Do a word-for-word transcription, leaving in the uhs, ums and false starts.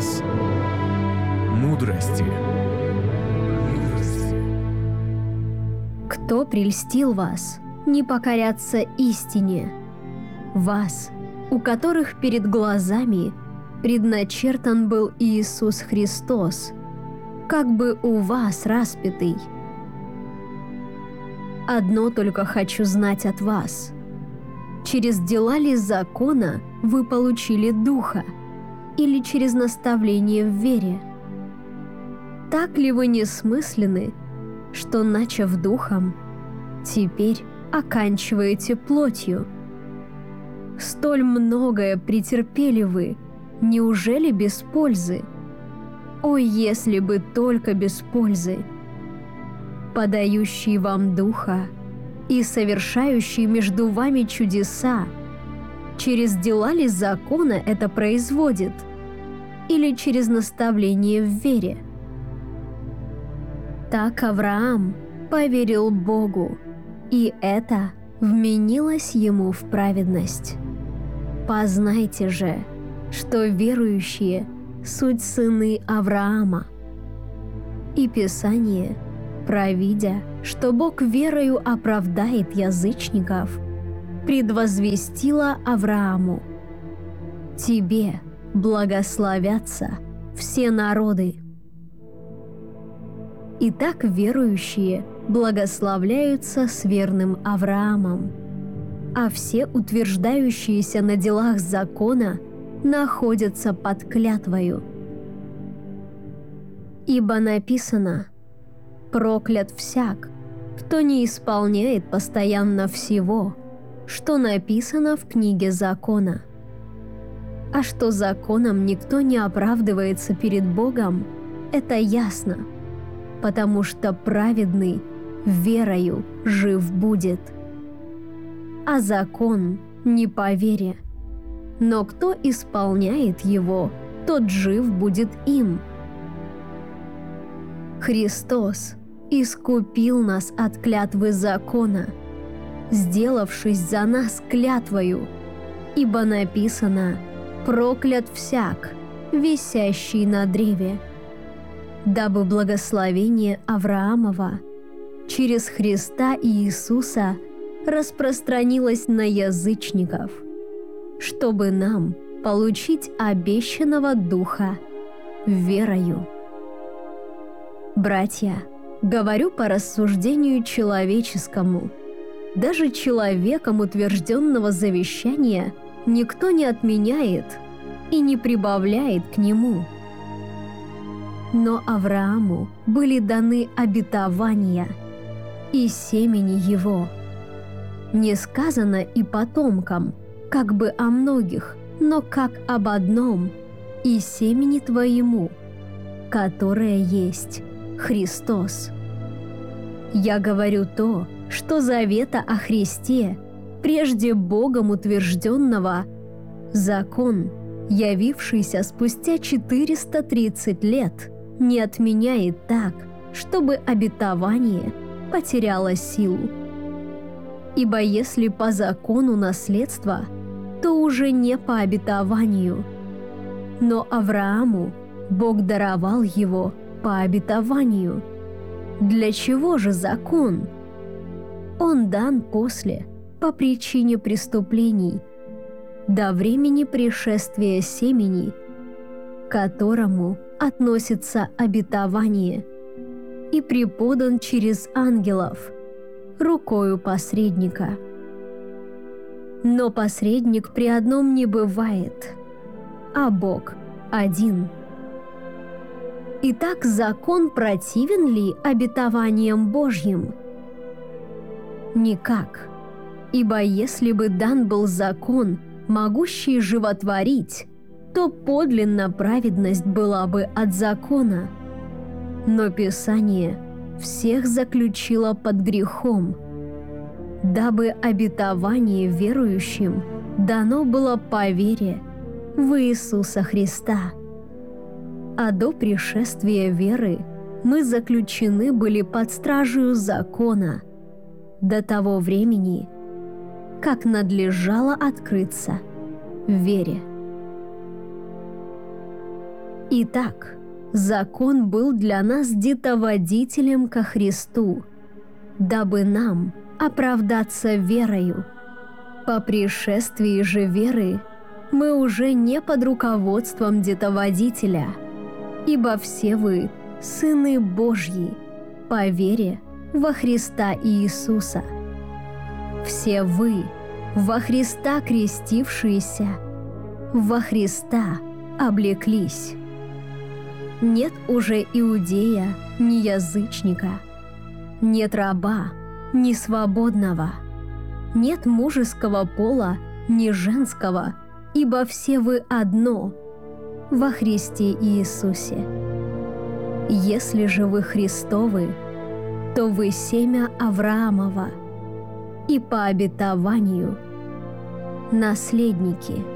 час мудрости. Кто прельстил вас не покоряться истине? Вас, у которых перед глазами предначертан был Иисус Христос, как бы у вас распятый. Одно только хочу знать от вас. Через дела ли закона вы получили Духа, или через наставление в вере? Так ли вы несмысленны, что, начав Духом, теперь оканчиваете плотью? Столь многое претерпели вы, неужели без пользы? О, если бы только без пользы! Подающий вам Духа и совершающий между вами чудеса, через дела ли закона это производит, или через наставление в вере? Так Авраам поверил Богу, и это вменилось ему в праведность. Познайте же, что верующие суть сыны Авраама. И Писание, провидя, что Бог верою оправдает язычников, предвозвестило Аврааму: «Тебе благословятся все народы». Итак, верующие благословляются с верным Авраамом, а все утверждающиеся на делах закона находятся под клятвою. Ибо написано: «Проклят всяк, кто не исполняет постоянно всего, что написано в книге закона». А что законом никто не оправдывается перед Богом, это ясно, потому что праведный верою жив будет. А закон не по вере, но кто исполняет его, тот жив будет им. Христос искупил нас от клятвы закона, сделавшись за нас клятвою, ибо написано: «Проклят всяк, висящий на древе», дабы благословение Авраамова через Христа Иисуса распространилось на язычников, чтобы нам получить обещанного Духа верою. Братья, говорю по рассуждению человеческому, даже человеком утвержденного завещания никто не отменяет и не прибавляет к нему. Но Аврааму были даны обетования и семени его. Не сказано и потомкам, как бы о многих, но как об одном, и семени твоему, которое есть Христос. Я говорю то, что завета о Христе, прежде Богом утвержденного, закон, явившийся спустя четыреста тридцать лет, не отменяет так, чтобы обетование потеряло силу. Ибо если по закону наследство, то уже не по обетованию. Но Аврааму Бог даровал его по обетованию. Для чего же закон? Он дан после, по причине преступлений, до времени пришествия семени, к которому относится обетование, и преподан через ангелов, рукою посредника. Но посредник при одном не бывает, а Бог один. Итак, закон противен ли обетованиям Божьим? Никак. Ибо если бы дан был закон, могущий животворить, то подлинно праведность была бы от закона. Но Писание всех заключило под грехом, дабы обетование верующим дано было по вере в Иисуса Христа. А до пришествия веры мы заключены были под стражею закона до того времени, как надлежало открыться в вере. Итак, закон был для нас детоводителем ко Христу, дабы нам оправдаться верою. По пришествии же веры мы уже не под руководством детоводителя, ибо все вы сыны Божьи по вере во Христа Иисуса. Все вы, во Христа крестившиеся, во Христа облеклись. Нет уже иудея, ни язычника, нет раба, ни свободного, нет мужеского пола, ни женского, ибо все вы одно во Христе Иисусе. Если же вы Христовы, то вы семя Авраамова и по обетованию наследники.